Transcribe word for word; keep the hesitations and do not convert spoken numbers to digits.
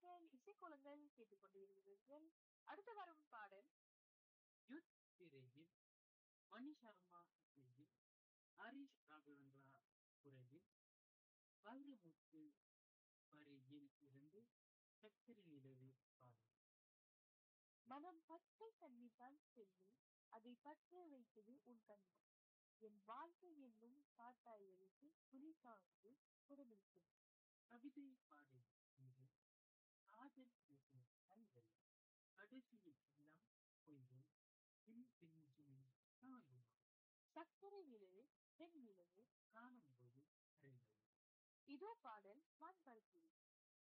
நீங்கள் இசைக்குளங்கள் கேட்டுக்கொண்டிருக்கிறீர்கள். அடுத்து வரும் பாடல் யுத் திரையில் மணி சர்மா இசையில் ஹரிஷ் ராகவேந்திரா குரலில் வைரமுத்து வரியில் இருந்து சக்கரை நிலவு பாடல். மனம் பச்சை தண்ணி தான் செல்வி, அதை பற்ற வைத்தது உன் கண்கள். என் வாழ்க்கை என்னும் காட்டாய் எரித்து குழி காய்ந்து கொடுமைக்கு. கவிதை பாடல் இது காதல் பேசும் கைகள் கடைசியில் எல்லாம் பொய்கள் பின் பிஞ்சும் நாளும் சர்க்கரை நிலவு பெண் நிலவு காணும்போது கரைந்தது. இதோ பாடல் வான்பரப்பில்.